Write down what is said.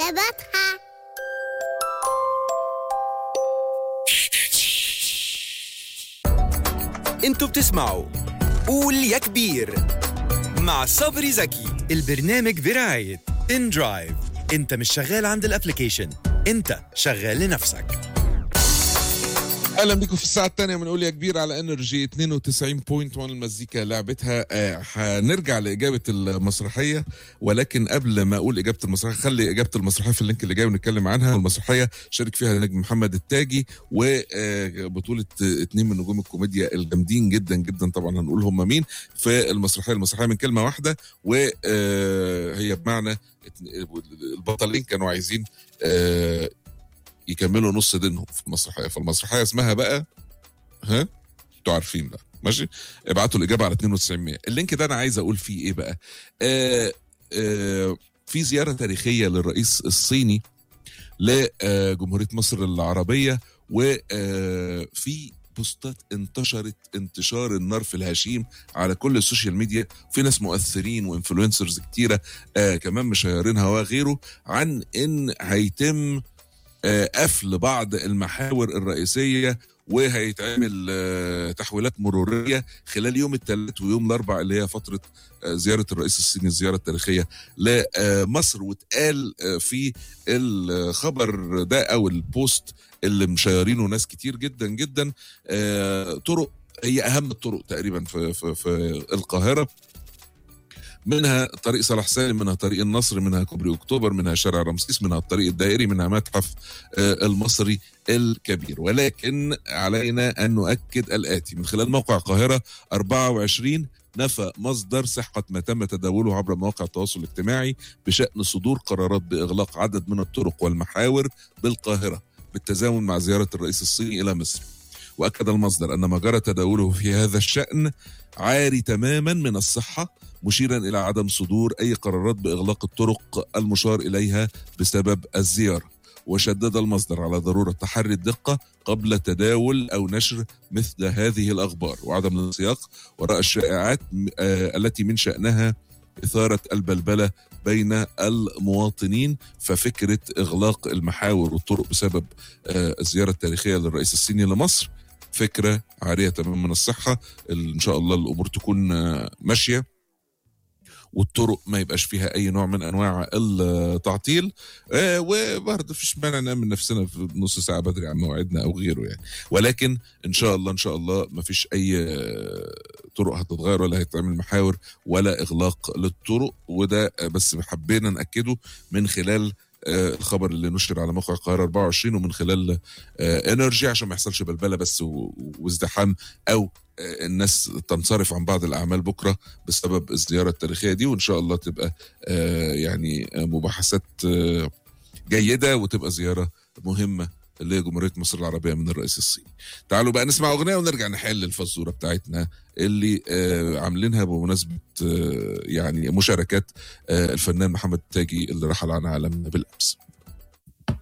إجابتها. انتوا بتسمعوا قول يا كبير مع صبري زكي. البرنامج برعاية إن درايف. انت مش شغال عند الابليكيشن، انت شغال لنفسك. اهلا بيكم في الساعه الثانيه من قول يا كبير على انرجي 92.1 المزيكا لعبتها. هنرجع لاجابه المسرحيه، ولكن قبل ما اقول اجابه المسرحيه خلي اجابه المسرحيه في اللينك اللي جاي ونتكلم عنها. المسرحيه شارك فيها النجم محمد التاجي وبطوله 2 من نجوم الكوميديا الجامدين جدا جدا، طبعا هنقول هم مين في المسرحيه من كلمه واحده، وهي بمعنى البطلين كانوا عايزين يكملوا نص دينهم في المسرحيه، فالمسرحيه اسمها بقى انتوا عارفين بقى، ماشي؟ ابعتوا الاجابه على 9200. اللينك ده انا عايز اقول فيه ايه بقى؟ في زياره تاريخيه للرئيس الصيني لجمهوريه مصر العربيه، وفي بوستات انتشرت انتشار النار في الهشيم على كل السوشيال ميديا، في ناس مؤثرين وانفلونسرز كتيره كمان مشيرينها وغيره، عن ان هيتم قفل بعض المحاور الرئيسية وهيتعمل تحويلات مرورية خلال يوم الثلاث ويوم الأربع اللي هي فترة زيارة الرئيس الصيني الزيارة التاريخية لمصر. واتقال في الخبر ده أو البوست اللي مشيرينه ناس كتير جدا جدا طرق هي أهم الطرق تقريبا في القاهرة، منها طريق صلاح سالم، منها طريق النصر، منها كوبري اكتوبر، منها شارع رمسيس، منها الطريق الدائري، منها متحف المصري الكبير. ولكن علينا ان نؤكد الاتي: من خلال موقع القاهره 24 نفى مصدر صحة ما تم تداوله عبر مواقع التواصل الاجتماعي بشأن صدور قرارات بإغلاق عدد من الطرق والمحاور بالقاهرة بالتزامن مع زيارة الرئيس الصيني إلى مصر. وأكد المصدر أن ما جرى تداوله في هذا الشأن عاري تماما من الصحة، مشيرا إلى عدم صدور أي قرارات بإغلاق الطرق المشار إليها بسبب الزيارة. وشدد المصدر على ضرورة تحري الدقة قبل تداول أو نشر مثل هذه الأخبار، وعدم الانسياق وراء الشائعات التي من شأنها إثارة البلبلة بين المواطنين. ففكرة إغلاق المحاور والطرق بسبب الزيارة التاريخية للرئيس الصيني لمصر فكرة عارية تماما من الصحة. إن شاء الله الأمور تكون ماشية والطرق ما يبقاش فيها اي نوع من انواع التعطيل، وبرضه فيش مانع نأمن نفسنا في نص ساعه بدري عن موعدنا او غيره يعني. ولكن ان شاء الله ما فيش اي طرق هتتغير ولا هيتعمل محاور ولا اغلاق للطرق، وده بس حبينا ناكده من خلال الخبر اللي نشر على موقع القاهره 24 ومن خلال انرجي، عشان ما يحصلش بلبله بس وازدحام او الناس تنصرف عن بعض الأعمال بكرة بسبب الزيارة التاريخية دي. وإن شاء الله تبقى يعني مباحثات جيدة وتبقى زيارة مهمة لجمهورية مصر العربية من الرئيس الصيني. تعالوا بقى نسمع أغنية ونرجع نحل الفزورة بتاعتنا اللي عاملينها بمناسبة يعني مشاركات الفنان محمد التاجي اللي رحل عن عالمنا بالأمس.